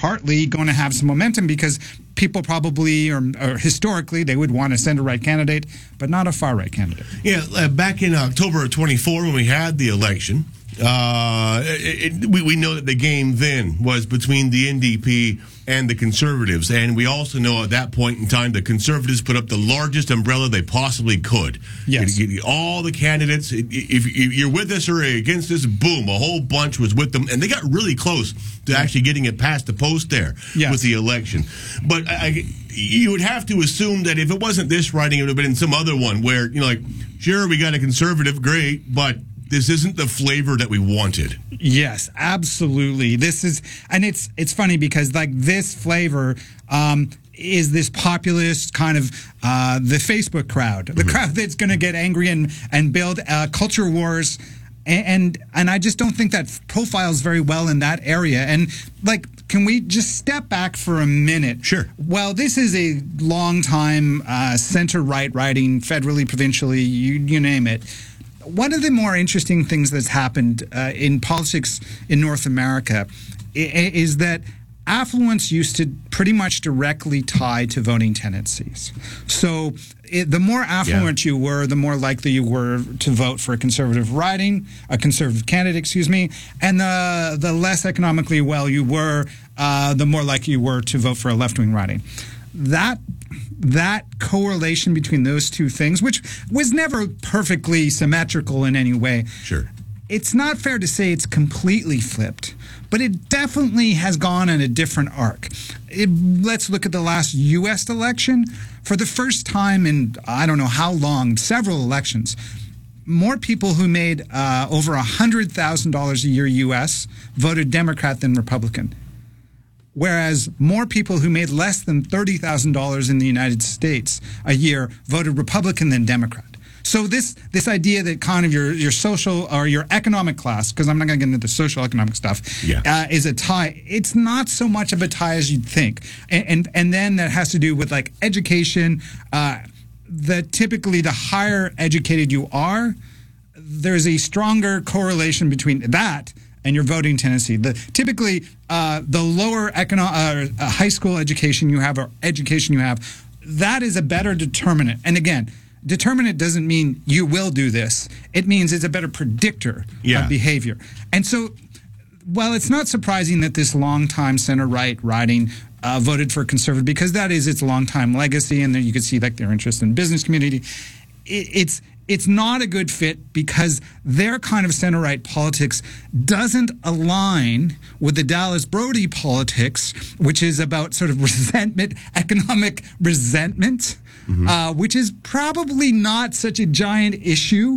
partly going to have some momentum because people probably, or historically, they would want a center-right candidate, but not a far-right candidate. Yeah, back in October of 24, when we had the election, we know that the game then was between the NDP and the Conservatives, and we also know at that point in time the Conservatives put up the largest umbrella they possibly could. Yes. All the candidates, if you're with us or against us, boom, a whole bunch was with them, and they got really close to actually getting it past the post there with the election. But you would have to assume that if it wasn't this riding, it would have been some other one where, like, sure, we got a Conservative, great, but this isn't the flavor that we wanted. Yes, absolutely. This is, and it's funny because like this flavor is this populist kind of the Facebook crowd, the crowd that's going to get angry and build culture wars. And I just don't think that profiles very well in that area. And like, can we just step back for a minute? Sure. Well, this is a long time center-right riding, federally, provincially, you name it. One of the more interesting things that's happened in politics in North America is that affluence used to pretty much directly tie to voting tendencies. So the more affluent you were, the more likely you were to vote for a conservative candidate, and the less economically well you were, the more likely you were to vote for a left-wing riding. That correlation between those two things, which was never perfectly symmetrical in any way. Sure. It's not fair to say it's completely flipped, but it definitely has gone in a different arc. Let's look at the last U.S. election. For the first time in, I don't know how long, several elections, more people who made over $100,000 a year U.S. voted Democrat than Republican. Whereas more people who made less than $30,000 in the United States a year voted Republican than Democrat. So this idea that kind of your social or your economic class, because I'm not going to get into the social economic stuff, is a tie. It's not so much of a tie as you'd think. And then that has to do with like education, that typically the higher educated you are, there's a stronger correlation between that and your voting tendency. Typically, the lower high school education you have or education you have, that is a better determinant. And again, determinant doesn't mean you will do this. It means it's a better predictor of behavior. And so, while it's not surprising that this longtime center-right riding voted for conservative, because that is its longtime legacy, and then you can see like their interest in the business community, it's not a good fit because their kind of center-right politics doesn't align with the Dallas Brody politics, which is about sort of resentment, economic resentment, which is probably not such a giant issue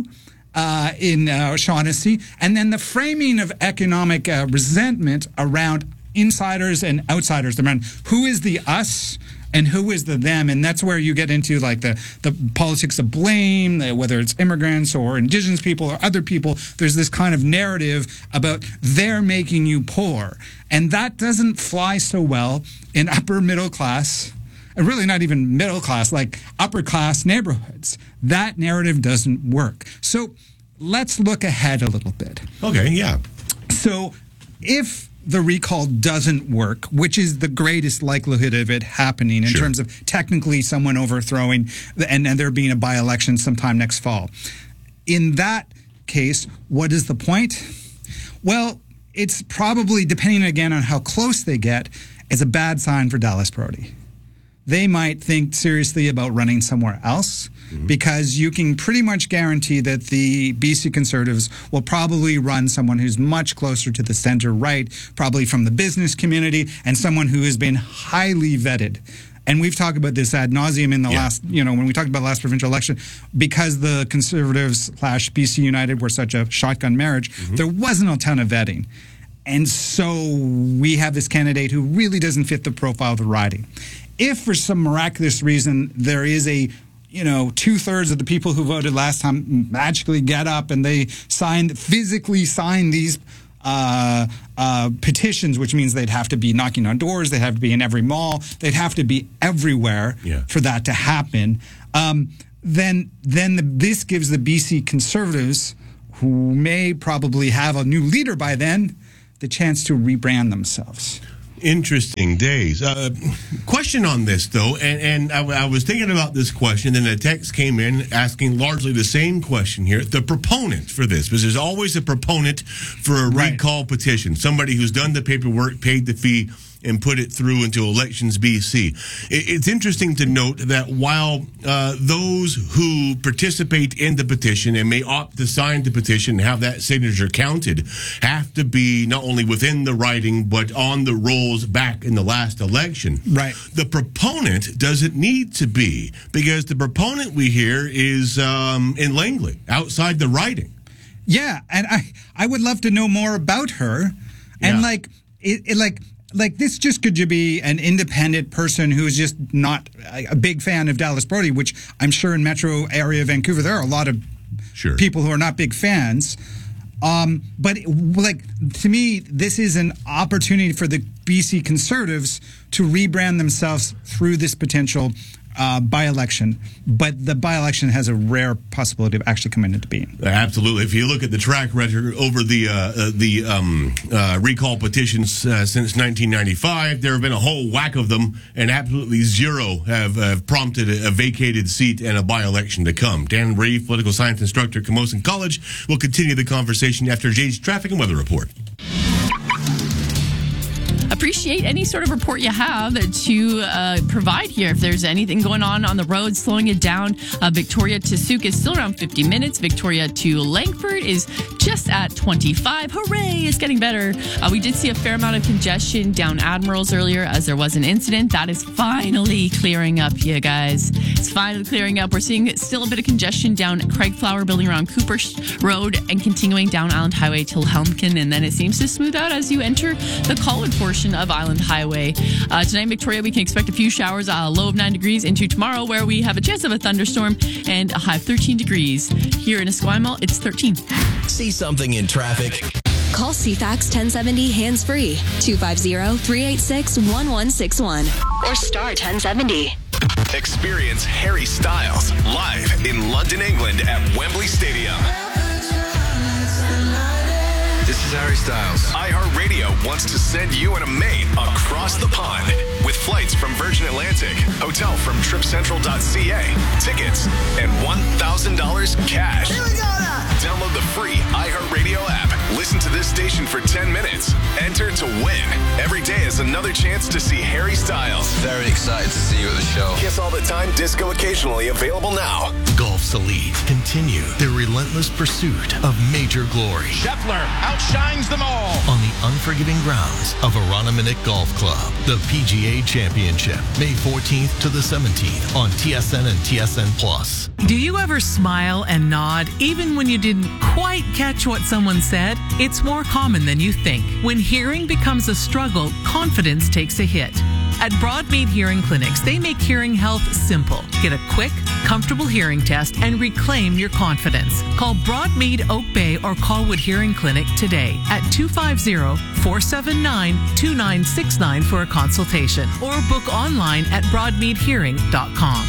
in Shaughnessy. And then the framing of economic resentment around insiders and outsiders, around who is the us and who is the them, and that's where you get into like the politics of blame, whether it's immigrants or indigenous people or other people. There's this kind of narrative about they're making you poor, and that doesn't fly so well in upper middle class, and really not even middle class, like upper class neighborhoods. That narrative doesn't work. So let's look ahead a little bit. Okay, yeah. So if the recall doesn't work, which is the greatest likelihood of it happening in terms of technically someone overthrowing and there being a by-election sometime next fall. In that case, what is the point? Well, it's probably, depending again on how close they get, is a bad sign for Dallas Brody. They might think seriously about running somewhere else because you can pretty much guarantee that the BC Conservatives will probably run someone who's much closer to the center right, probably from the business community, and someone who has been highly vetted. And we've talked about this ad nauseum in the last, when we talked about the last provincial election, because the Conservatives / BC United were such a shotgun marriage, there wasn't a ton of vetting. And so we have this candidate who really doesn't fit the profile of the riding. If for some miraculous reason there is a, 2/3 of the people who voted last time magically get up and they physically sign these petitions, which means they'd have to be knocking on doors, they'd have to be in every mall, they'd have to be everywhere for that to happen, then this gives the BC Conservatives, who may probably have a new leader by then, the chance to rebrand themselves. Interesting days. Question on this, though, and I was thinking about this question, and a text came in asking largely the same question here. The proponent for this, because there's always a proponent for a recall petition, somebody who's done the paperwork, paid the fee, and put it through into Elections BC. It's interesting to note that while those who participate in the petition and may opt to sign the petition and have that signature counted have to be not only within the writing but on the rolls back in the last election. Right. The proponent doesn't need to be, because the proponent we hear is in Langley, outside the writing. Yeah, and I would love to know more about her. And like this just could be an independent person who's just not a big fan of Dallas Brody, which I'm sure in metro area Vancouver there are a lot of people who are not big fans. But like, to me, this is an opportunity for the BC Conservatives to rebrand themselves through this potential by-election, but the by-election has a rare possibility of actually coming into being. Absolutely. If you look at the track record over the recall petitions since 1995, there have been a whole whack of them, and absolutely zero have prompted a vacated seat and a by-election to come. Dan Reeve, political science instructor at Camosun College, will continue the conversation after Jade's traffic and weather report. Appreciate any sort of report you have to provide here. If there's anything going on the road, slowing it down. Victoria to Souk is still around 50 minutes. Victoria to Langford is just at 25. Hooray! It's getting better. We did see a fair amount of congestion down Admirals earlier as there was an incident. That is finally clearing up, you guys. It's finally clearing up. We're seeing still a bit of congestion down Craigflower building around Cooper Road and continuing down Island Highway till Helmkin, and then it seems to smooth out as you enter the Colwood portion of Island Highway. Tonight in Victoria, we can expect a few showers, a low of 9 degrees, into tomorrow where we have a chance of a thunderstorm and a high of 13 degrees. Here in Esquimalt, it's 13. See something in traffic? Call CFAX 1070 hands-free, 250-386-1161 or star 1070. Experience Harry Styles live in London, England at Wembley Stadium. This is Harry Styles. iHeartRadio wants to send you and a mate across the pond with flights from Virgin Atlantic, hotel from tripcentral.ca, tickets, and $1,000 cash. Here we go now. Download the free iHeartRadio app. Listen to this station for 10 minutes. Enter to win. Every day is another chance to see Harry Styles. Very excited to see you at the show. Kiss All the Time, disco occasionally, available now. Golf's elite continue their relentless pursuit of major glory. Scheffler outshines them all on the unforgiving grounds of Aroniminick Golf Club. The PGA Championship, May 14th to the 17th on TSN and TSN Plus. Do you ever smile and nod even when you didn't quite catch what someone said? It's more common than you think. When hearing becomes a struggle, confidence takes a hit. At Broadmead Hearing Clinics, they make hearing health simple. Get a quick, comfortable hearing test and reclaim your confidence. Call Broadmead Oak Bay or Colwood Hearing Clinic today at 250-479-2969 for a consultation or book online at broadmeadhearing.com.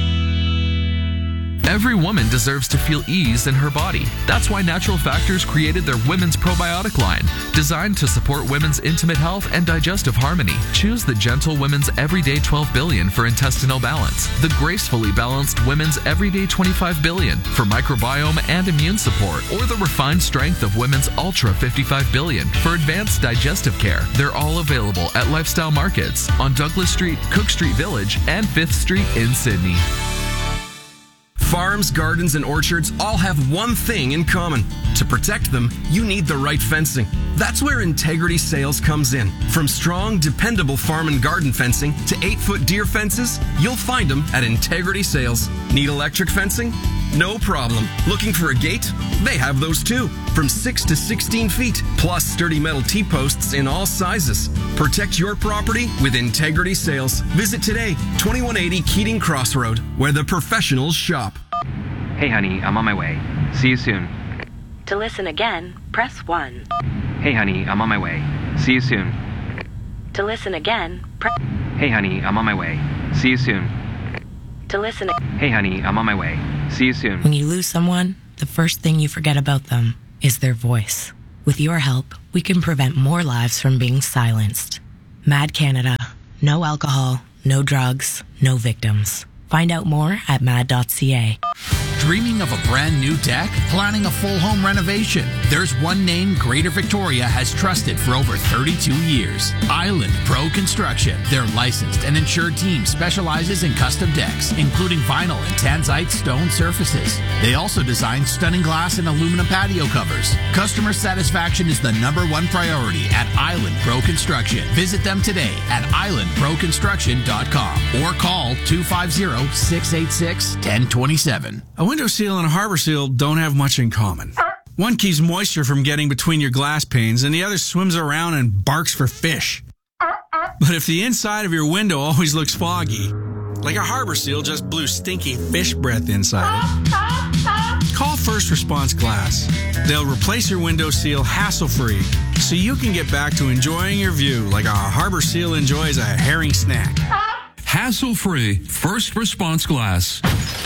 Every woman deserves to feel ease in her body. That's why Natural Factors created their Women's Probiotic line, designed to support women's intimate health and digestive harmony. Choose the Gentle Women's Everyday 12 Billion for intestinal balance, the Gracefully Balanced Women's Everyday 25 Billion for microbiome and immune support, or the Refined Strength of Women's Ultra 55 Billion for advanced digestive care. They're all available at Lifestyle Markets on Douglas Street, Cook Street Village, and 5th Street in Sydney. Farms, gardens, and orchards all have one thing in common. To protect them, you need the right fencing. That's where Integrity Sales comes in. From strong, dependable farm and garden fencing to 8-foot deer fences, you'll find them at Integrity Sales. Need electric fencing? No problem. Looking for a gate? They have those too. From 6 to 16 feet, plus sturdy metal T-posts in all sizes. Protect your property with Integrity Sales. Visit today, 2180 Keating Crossroad, where the professionals shop. Hey honey, I'm on my way. See you soon. To listen again, press 1. Hey honey, I'm on my way. See you soon. To listen again, press... Hey honey, I'm on my way. See you soon. To listen... Hey honey, I'm on my way. See you soon. When you lose someone, the first thing you forget about them is their voice. With your help, we can prevent more lives from being silenced. Mad Canada. No alcohol, no drugs, no victims. Find out more at mad.ca. Dreaming of a brand new deck? Planning a full home renovation? There's one name Greater Victoria has trusted for over 32 years. Island Pro Construction. Their licensed and insured team specializes in custom decks, including vinyl and tanzite stone surfaces. They also design stunning glass and aluminum patio covers. Customer satisfaction is the #1 priority at Island Pro Construction. Visit them today at islandproconstruction.com or call 250-686-1027. A window seal and a harbor seal don't have much in common. One keeps moisture from getting between your glass panes, and the other swims around and barks for fish. But if the inside of your window always looks foggy, like a harbor seal just blew stinky fish breath inside it, call First Response Glass. They'll replace your window seal hassle-free, so you can get back to enjoying your view like a harbor seal enjoys a herring snack. Hassle-free First Response Glass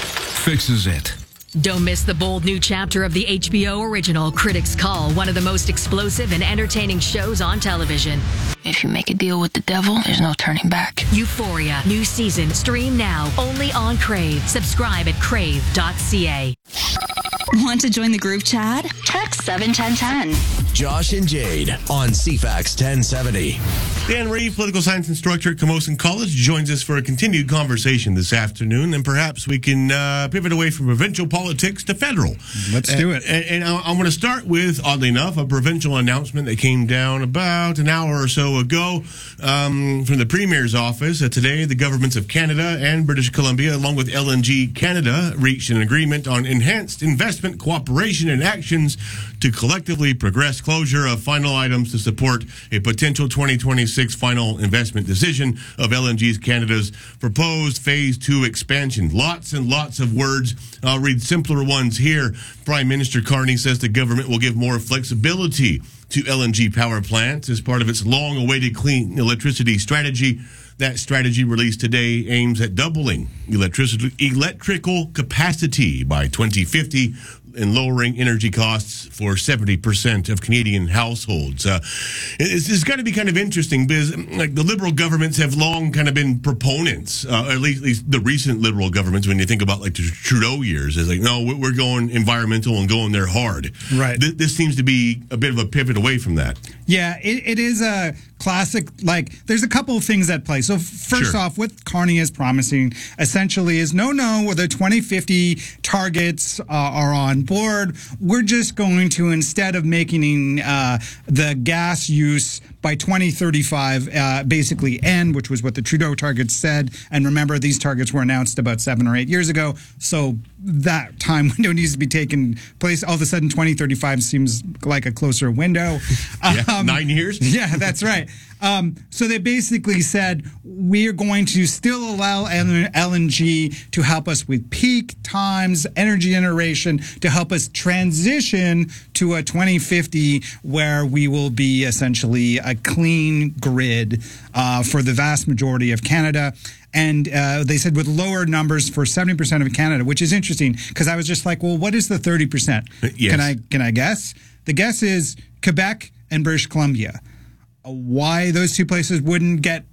fixes it. Don't miss the bold new chapter of the HBO original Critics Call, one of the most explosive and entertaining shows on television. If you make a deal with the devil, there's no turning back. Euphoria, new season, stream now, only on Crave. Subscribe at crave.ca. Want to join the group chat? Text 71010. Josh and Jade on CFAX 1070. Dan Reeve, political science instructor at Camosun College, joins us for a continued conversation this afternoon, and perhaps we can pivot away from provincial politics to federal. Let's do it. And I'm going to start with, oddly enough, a provincial announcement that came down about an hour or so ago from the Premier's office. Today, the governments of Canada and British Columbia, along with LNG Canada, reached an agreement on enhanced investment cooperation and actions to collectively progress closure of final items to support a potential 2026 final investment decision of LNG Canada's proposed Phase 2 expansion. Lots and lots of words. I'll read simpler ones here. Prime Minister Carney says the government will give more flexibility to LNG power plants as part of its long-awaited clean electricity strategy. That strategy released today aims at doubling electrical capacity by 2050 and lowering energy costs for 70% of Canadian households. It's got to be kind of interesting because like the Liberal governments have long kind of been proponents, at least the recent Liberal governments, when you think about like the Trudeau years, is like, no, we're going environmental and going there hard. Right. This seems to be a bit of a pivot away from that. Yeah, it is a classic, like, there's a couple of things at play. So first off, what Carney is promising essentially is no, the 2050 targets are on board. We're just going to, instead of making the gas use by 2035 basically end, which was what the Trudeau targets said. And remember, these targets were announced about 7 or 8 years ago. So that time window needs to be taken place. All of a sudden, 2035 seems like a closer window. 9 years? Yeah, that's right. So they basically said, we're going to still allow LNG to help us with peak times, energy generation, to help us transition to a 2050 where we will be essentially a clean grid for the vast majority of Canada. And they said with lower numbers for 70% of Canada, which is interesting because I was just like, well, what is the 30%? Yes. Can I guess? The guess is Quebec and British Columbia. Why those two places wouldn't get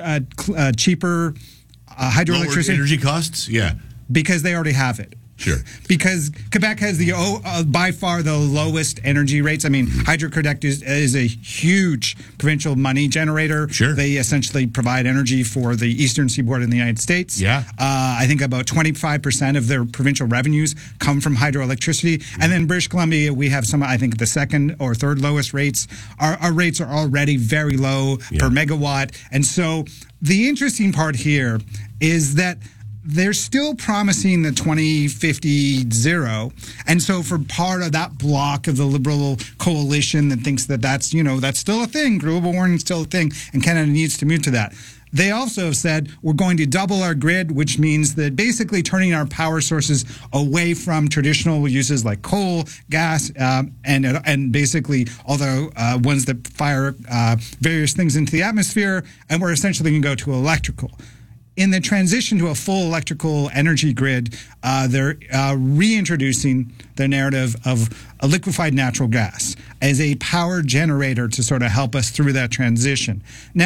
cheaper hydroelectricity? Lower energy costs? Yeah. Because they already have it. Sure. Because Quebec has the by far the lowest energy rates. I mean, Hydro-Quebec is a huge provincial money generator. Sure. They essentially provide energy for the eastern seaboard in the United States. Yeah. I think about 25% of their provincial revenues come from hydroelectricity. And then British Columbia, we have some, I think, the second or third lowest rates. Our rates are already very low per megawatt. And so the interesting part here is that they're still promising the 2050 zero. And so for part of that block of the Liberal coalition that thinks that that's still a thing, global warming is still a thing, and Canada needs to move to that. They also have said we're going to double our grid, which means that basically turning our power sources away from traditional uses like coal, gas, and basically all the ones that fire various things into the atmosphere, and we're essentially going to go to electrical. In the transition to a full electrical energy grid, they're reintroducing the narrative of a liquefied natural gas as a power generator to sort of help us through that transition. Now,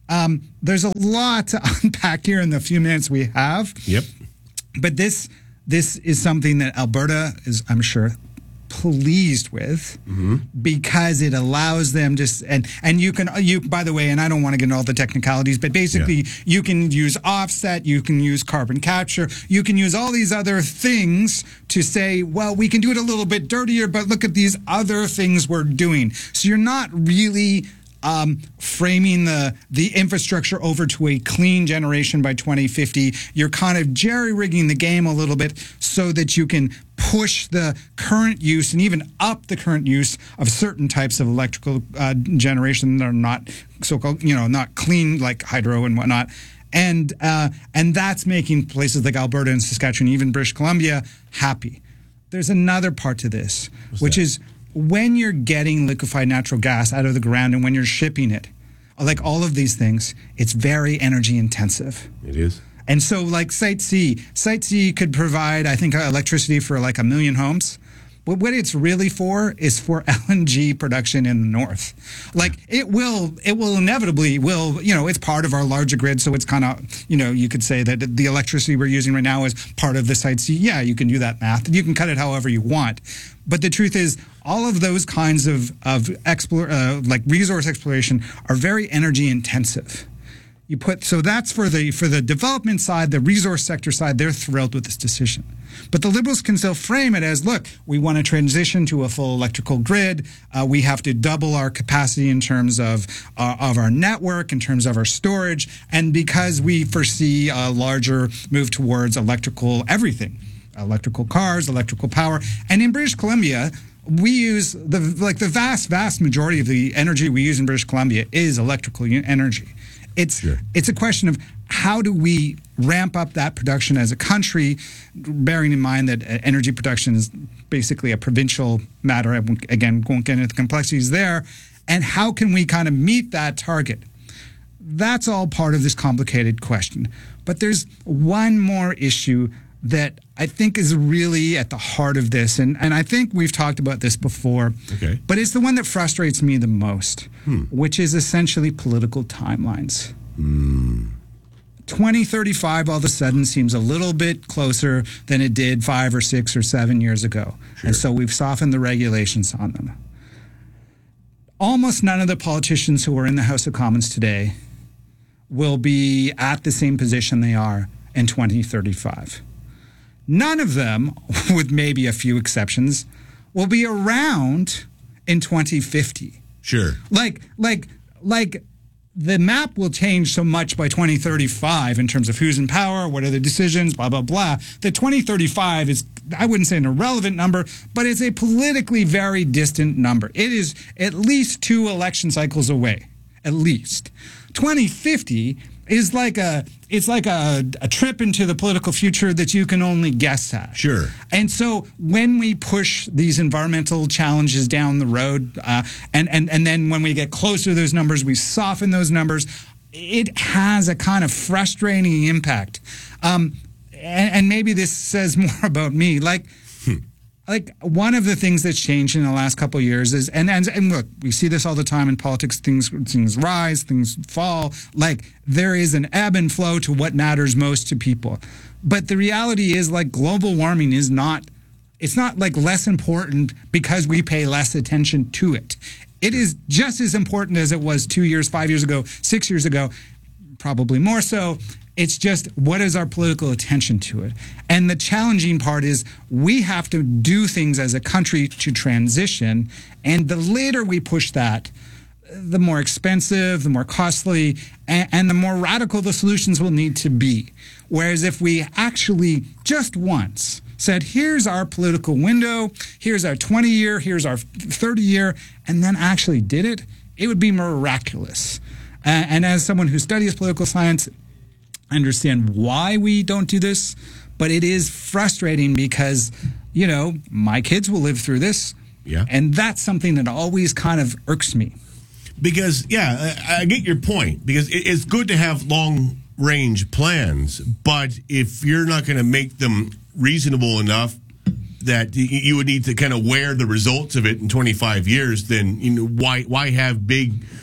There's a lot to unpack here in the few minutes we have. Yep. But this is something that Alberta is, I'm sure, pleased with, because it allows them and you by the way, and I don't want to get into all the technicalities, but basically you can use offset, you can use carbon capture, you can use all these other things to say, well, we can do it a little bit dirtier, but look at these other things we're doing. So you're not really framing the infrastructure over to a clean generation by 2050. You're kind of jerry-rigging the game a little bit so that you can push the current use and even up the current use of certain types of electrical generation that are not so-called, not clean, like hydro and whatnot. And that's making places like Alberta and Saskatchewan, even British Columbia, happy. There's another part to this, which is when you're getting liquefied natural gas out of the ground and when you're shipping it, like all of these things, it's very energy intensive. It is. And so like Site C could provide, I think, electricity for like 1 million homes. But what it's really for is for LNG production in the north. Like it will inevitably it's part of our larger grid. So it's kind of, you could say that the electricity we're using right now is part of the Site C. Yeah, you can do that math. You can cut it however you want. But the truth is, all of those kinds of resource exploration are very energy intensive. So that's for the development side, the resource sector side. They're thrilled with this decision. But the Liberals can still frame it as, look, we want to transition to a full electrical grid. We have to double our capacity in terms of our network, in terms of our storage, and because we foresee a larger move towards electrical everything, electrical cars, electrical power. And in British Columbia, we use the vast majority of the energy we use in British Columbia is electrical energy. It's a question of how do we ramp up that production as a country, bearing in mind that energy production is basically a provincial matter. Again, won't get into the complexities there. And how can we kind of meet that target? That's all part of this complicated question. But there's one more issue that I think is really at the heart of this, and I think we've talked about this before, but it's the one that frustrates me the most, which is essentially political timelines. 2035 all of a sudden seems a little bit closer than it did 5 or 6 or 7 years ago, and so we've softened the regulations on them. Almost none of the politicians who are in the House of Commons today will be at the same position they are in 2035. None of them, with maybe a few exceptions, will be around in 2050. Sure. Like the map will change so much by 2035 in terms of who's in power, what are the decisions, blah, blah, blah. The 2035 is, I wouldn't say an irrelevant number, but it's a politically very distant number. It is at least 2 election cycles away, at least. 2050 is like a trip into the political future that you can only guess at. Sure. And so when we push these environmental challenges down the road, and then when we get closer to those numbers, we soften those numbers, it has a kind of frustrating impact. And maybe this says more about me. Like one of the things that's changed in the last couple of years is, and look, we see this all the time in politics. Things rise, things fall. Like there is an ebb and flow to what matters most to people. But the reality is, like, global warming is not. It's not like less important because we pay less attention to it. It is just as important as it was 2 years, 5 years ago, 6 years ago, probably more so. It's just, what is our political attention to it? And the challenging part is we have to do things as a country to transition. And the later we push that, the more expensive, the more costly, and the more radical the solutions will need to be. Whereas if we actually just once said, here's our political window, here's our 20-year, here's our 30-year, and then actually did it, it would be miraculous. And as someone who studies political science, I understand why we don't do this, but it is frustrating because, my kids will live through this. Yeah. And that's something that always kind of irks me. Because, I get your point. Because it's good to have long-range plans, but if you're not going to make them reasonable enough that you would need to kind of wear the results of it in 25 years, then why have big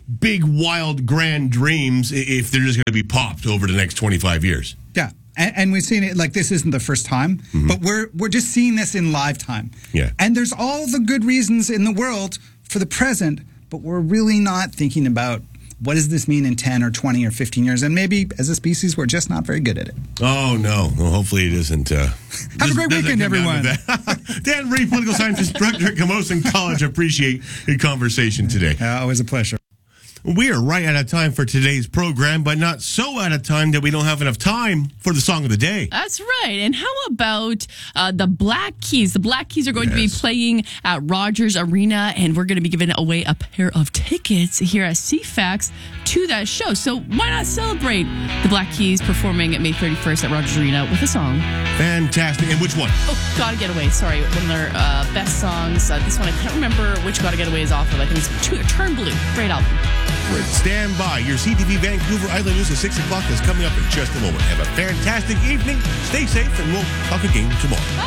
big, wild, grand dreams if they're just going to be popped over the next 25 years. Yeah. And we've seen it, like, this isn't the first time, but we're just seeing this in live time. Yeah. And there's all the good reasons in the world for the present, but we're really not thinking about what does this mean in 10 or 20 or 15 years. And maybe as a species, we're just not very good at it. Oh, no. Well, hopefully it isn't. Have a great weekend, everyone. Dan Reed, political science instructor at Camosun College. Appreciate your conversation today. Always a pleasure. We are right out of time for today's program, but not so out of time that we don't have enough time for the song of the day. That's right. And how about the Black Keys? The Black Keys are going to be playing at Rogers Arena, and we're going to be giving away a pair of tickets here at CFAX to that show. So why not celebrate the Black Keys performing at May 31st at Rogers Arena with a song? Fantastic. And which one? Oh, Gotta Get Away. Sorry, one of their best songs. This one, I can't remember which Gotta Get Away is off of. I think it's Turn Blue. Great album. Stand by. Your CTV Vancouver Island News at 6 o'clock is coming up in just a moment. Have a fantastic evening. Stay safe, and we'll talk again tomorrow.